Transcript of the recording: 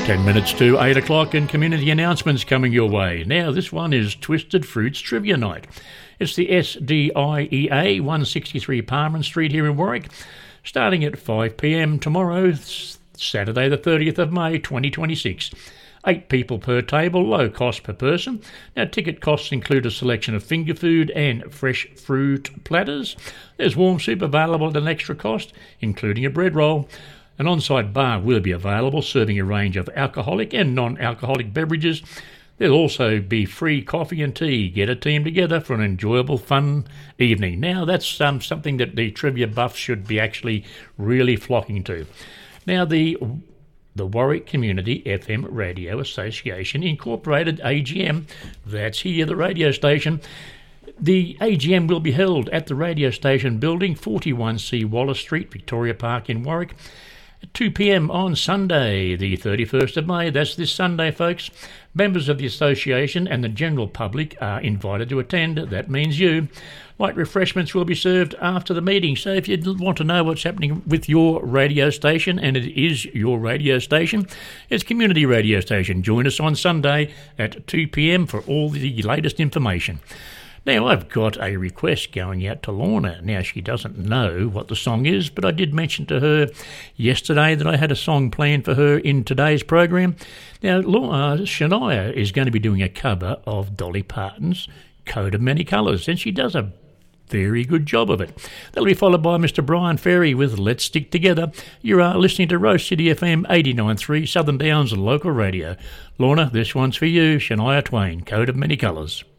10 minutes to 8 o'clock and community announcements coming your way. Now, this one is Twisted Fruits Trivia Night. It's the SDIEA 163 Parman Street here in Warwick, starting at 5 p.m. tomorrow, Saturday the 30th of May 2026. 8 people per table, low cost per person. Now, ticket costs include a selection of finger food and fresh fruit platters. There's warm soup available at an extra cost, including a bread roll. An on-site bar will be available, serving a range of alcoholic and non-alcoholic beverages. There'll also be free coffee and tea. Get a team together for an enjoyable, fun evening. Now, that's something that the trivia buffs should be actually really flocking to. Now, the Warwick Community FM Radio Association Incorporated AGM, that's here, the radio station. The AGM will be held at the radio station building, 41C Wallace Street, Victoria Park in Warwick, at 2 p.m. on Sunday, the 31st of May. That's this Sunday, folks. Members of the association and the general public are invited to attend. That means you. Light refreshments will be served after the meeting. So if you want to know what's happening with your radio station, and it is your radio station, it's community radio station. Join us on Sunday at 2 p.m. for all the latest information. Now, I've got a request going out to Lorna. Now, she doesn't know what the song is, but I did mention to her yesterday that I had a song planned for her in today's program. Now, Shania is going to be doing a cover of Dolly Parton's Coat of Many Colours, and she does a very good job of it. That'll be followed by Mr. Brian Ferry with Let's Stick Together. You are listening to Rose City FM 89.3 Southern Downs local radio. Lorna, this one's for you, Shania Twain, Coat of Many Colours.